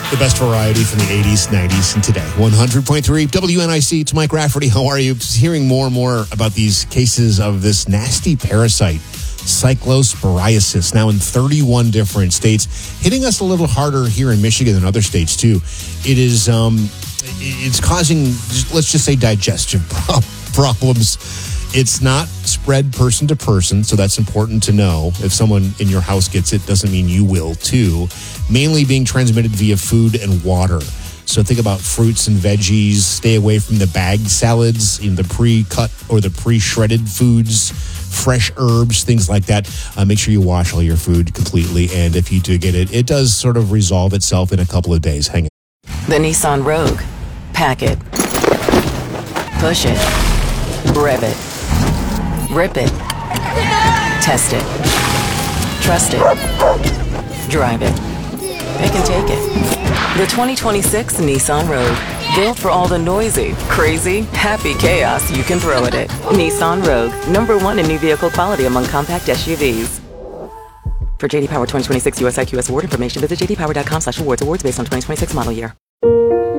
The best variety from the 80s, 90s, and today. 100.3 WNIC. It's Mike Rafferty. How are you? Just hearing more and more about these cases of this nasty parasite, cyclosporiasis, now in 31 different states, hitting us a little harder here in Michigan than other states, too. It is, it's causing, let's just say, digestive problems. It's not spread person to person, so that's important to know. If someone in your house gets it, doesn't mean you will too. Mainly being transmitted via food and water. So think about fruits and veggies. Stay away from the bagged salads, in the pre-cut or the pre-shredded foods, fresh herbs, things like that. Make sure you wash all your food completely. And if you do get it, it does sort of resolve itself in a couple of days. Hang on. The Nissan Rogue. Pack it. Push it. Rev it. Rip it. Test it. Trust it. Drive it. Pick and take it. The 2026 Nissan Rogue. Built for all the noisy, crazy, happy chaos you can throw at it. Nissan Rogue. #1 in new vehicle quality among compact SUVs. For JD Power 2026 US IQS award information, visit jdpower.com/awards. Awards based on 2026 model year.